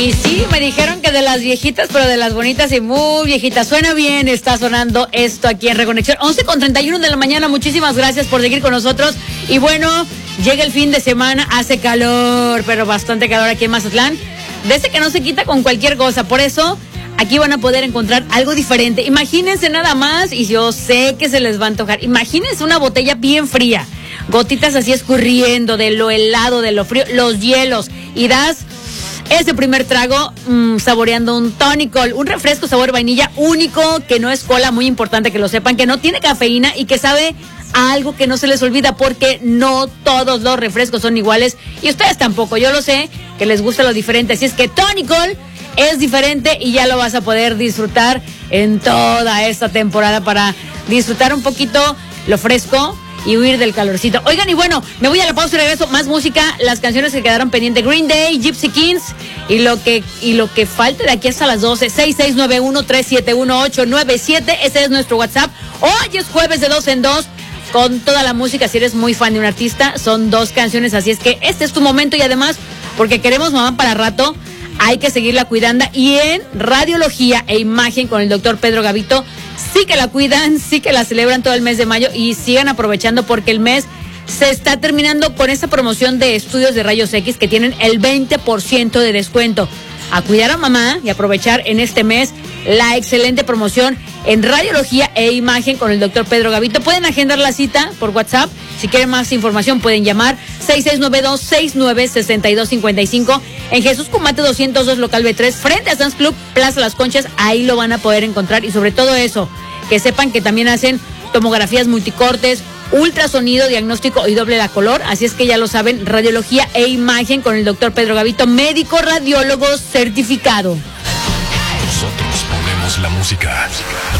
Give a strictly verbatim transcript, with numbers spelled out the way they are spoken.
Y sí, me dijeron que de las viejitas, pero de las bonitas y muy viejitas. Suena bien, está sonando esto aquí en Reconexión. once con treinta y uno de la mañana, muchísimas gracias por seguir con nosotros. Y bueno, llega el fin de semana, hace calor, pero bastante calor aquí en Mazatlán. Desde que no se quita con cualquier cosa, por eso aquí van a poder encontrar algo diferente. Imagínense nada más, y yo sé que se les va a antojar. Imagínense una botella bien fría, gotitas así escurriendo de lo helado, de lo frío, los hielos, y das ese primer trago mmm, saboreando un Tonicol, un refresco sabor vainilla único, que no es cola, muy importante que lo sepan, que no tiene cafeína y que sabe a algo que no se les olvida, porque no todos los refrescos son iguales, y ustedes tampoco, yo lo sé, que les gusta lo diferente, así es que Tonicol es diferente y ya lo vas a poder disfrutar en toda esta temporada, para disfrutar un poquito lo fresco y huir del calorcito. Oigan, y bueno, me voy a la pausa y regreso. Más música, las canciones que quedaron pendientes: Green Day, Gypsy Kings, y lo que y lo que falta de aquí hasta las doce. seis seis nueve uno, tres siete uno, ocho nueve siete, ese es nuestro WhatsApp. Hoy es jueves de dos en dos, con toda la música. Si eres muy fan de un artista, son dos canciones, así es que este es tu momento. Y además, porque queremos mamá para rato, hay que seguirla cuidando. Y en Radiología e Imagen con el doctor Pedro Gavito, sí que la cuidan, sí que la celebran todo el mes de mayo, y sigan aprovechando porque el mes se está terminando con esta promoción de estudios de rayos X que tienen el veinte por ciento de descuento. A cuidar a mamá y aprovechar en este mes la excelente promoción en Radiología e Imagen con el doctor Pedro Gavito. Pueden agendar la cita por WhatsApp. Si quieren más información pueden llamar seis seis nueve dos, seis nueve seis dos cinco cinco en Jesús Cumate doscientos dos, local B tres, frente a Sam's Club, Plaza Las Conchas. Ahí lo van a poder encontrar, y sobre todo eso, que sepan que también hacen tomografías multicortes, ultrasonido, diagnóstico y doble la color. Así es que ya lo saben, Radiología e Imagen con el doctor Pedro Gavito, médico radiólogo certificado. Nosotros ponemos la música.